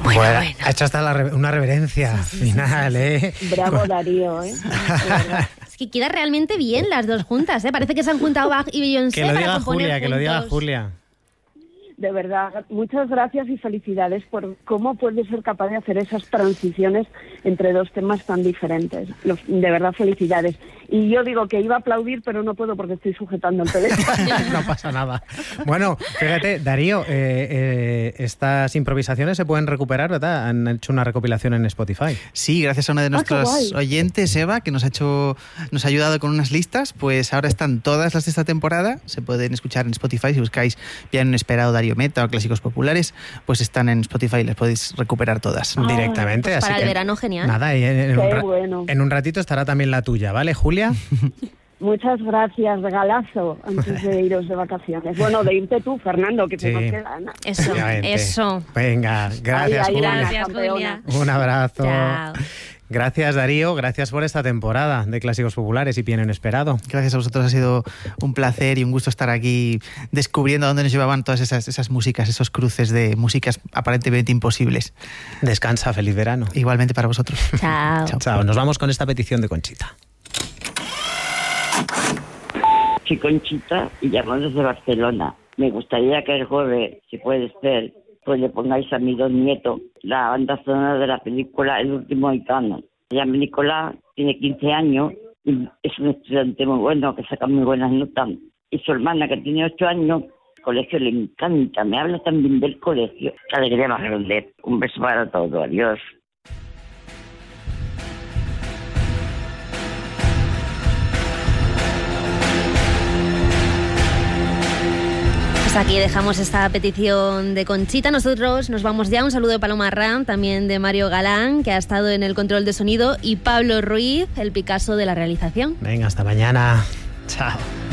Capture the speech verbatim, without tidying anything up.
Bueno, bueno, bueno. Ha hecho hasta la re- una reverencia sí, sí, final, sí, sí, sí. ¿eh? Bravo, Darío, ¿eh? Es que queda realmente bien las dos juntas, ¿eh? Parece que se han juntado Bach y Beyoncé para componer Julia, juntos. Que lo diga Julia. De verdad, muchas gracias y felicidades por cómo puedes ser capaz de hacer esas transiciones entre dos temas tan diferentes. Los, de verdad, felicidades. Y yo digo que iba a aplaudir, pero no puedo porque estoy sujetando el teléfono. No pasa nada. Bueno, fíjate, Darío, eh, eh, estas improvisaciones se pueden recuperar, ¿verdad? Han hecho una recopilación en Spotify. Sí, gracias a uno de nuestros ah, oyentes, Eva, que nos ha hecho, nos ha ayudado con unas listas. Pues ahora están todas las de esta temporada. Se pueden escuchar en Spotify. Si buscáis Piano Inesperado, Darío Meta o Clásicos Populares, pues están en Spotify, les podéis recuperar todas ah, directamente. Pues así para que, el verano, genial. Nada, y en, en, Qué un ra- bueno. en un ratito estará también la tuya, ¿vale, Julia? Muchas gracias, regalazo, antes de iros de vacaciones. Bueno, de irte tú, Fernando, que sí. te nos queda, Ana. Eso, eso. Venga, gracias, ay, ay, Julia. Gracias, Julia. Un abrazo. Chao. Gracias, Darío. Gracias por esta temporada de Clásicos Populares y Piano Inesperado. Gracias a vosotros, ha sido un placer y un gusto estar aquí descubriendo a dónde nos llevaban todas esas, esas músicas, esos cruces de músicas aparentemente imposibles. Descansa, feliz verano. Igualmente para vosotros. Chao. Chao. Chao. Nos vamos con esta petición de Conchita. Soy Conchita y llamo desde Barcelona. Me gustaría que el jueves, si puede ser, pues le pongáis a mi don nieto la banda sonora de la película El último gitano. Se llama Nicolás, tiene quince años y es un estudiante muy bueno que saca muy buenas notas. Y su hermana, que tiene ocho años, el colegio le encanta, me habla también del colegio. Qué alegría más grande. Un beso para todos, adiós. Pues aquí dejamos esta petición de Conchita. Nosotros nos vamos ya. Un saludo de Paloma Ram, también de Mario Galán, que ha estado en el control de sonido, y Pablo Ruiz, el Picasso de la realización. Venga, hasta mañana. Chao.